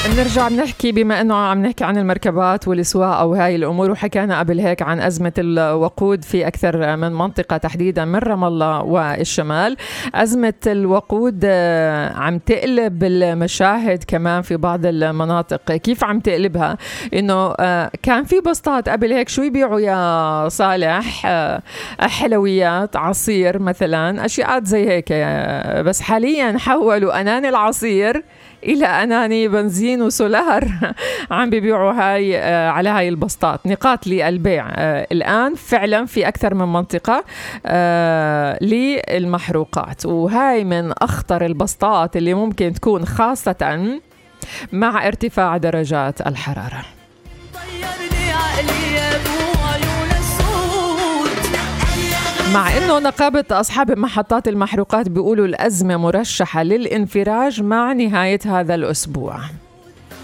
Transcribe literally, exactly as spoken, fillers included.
نرجع بنحكي بما أنه عم نحكي عن المركبات والسواقة وهاي الأمور، وحكينا قبل هيك عن أزمة الوقود في أكثر من منطقة تحديدا من رام الله والشمال. أزمة الوقود عم تقلب المشاهد كمان في بعض المناطق. كيف عم تقلبها؟ إنه كان في بسطات قبل هيك شو يبيعوا يا صالح؟ حلويات، عصير مثلا، أشياء زي هيك، بس حاليا حولوا أناني العصير إلى أناني بنزين وسولار عم بيبيعوا هاي على هاي البسطات. نقاط للبيع الآن فعلا في أكثر من منطقة للمحروقات، وهاي من أخطر البسطات اللي ممكن تكون خاصة مع ارتفاع درجات الحرارة. مع أنه نقابة أصحاب محطات المحروقات بيقولوا الأزمة مرشحة للانفراج مع نهاية هذا الأسبوع.